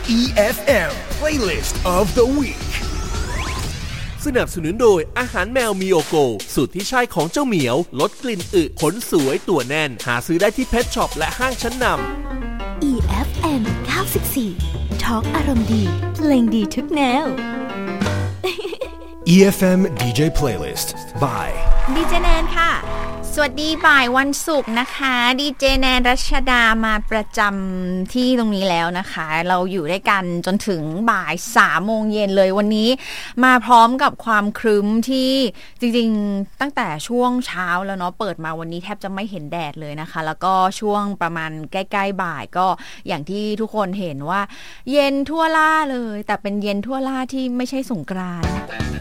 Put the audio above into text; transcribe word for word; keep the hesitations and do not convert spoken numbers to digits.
อี เอฟ เอ็ม Playlist of the Week สนับสนุนโดยอาหารแมวมิโอโกสูตรที่ใช่ของเจ้าเหมียวลดกลิ่นอึขนสวยตัวแน่นหาซื้อได้ที่เพทช็อปและห้างชั้นนำอี เอฟ เอ็ม เก้าสิบสี่ Talk อารมณ์ดีเพลงดีทุกแนวอี เอฟ เอ็ม ดี เจ Playlist by ดีเจแนนค่ะสวัสดีบ่ายวันศุกร์นะคะดีเจแนนรัชดามาประจำที่ตรงนี้แล้วนะคะเราอยู่ด้วยกันจนถึงบ่ายสามโมงเย็นเลยวันนี้มาพร้อมกับความครึ้มที่จริงๆตั้งแต่ช่วงเช้าแล้วเนาะเปิดมาวันนี้แทบจะไม่เห็นแดดเลยนะคะแล้วก็ช่วงประมาณใกล้ๆบ่ายก็อย่างที่ทุกคนเห็นว่าเย็นทั่วล่าเลยแต่เป็นเย็นทั่วล่าที่ไม่ใช่สงกรานต์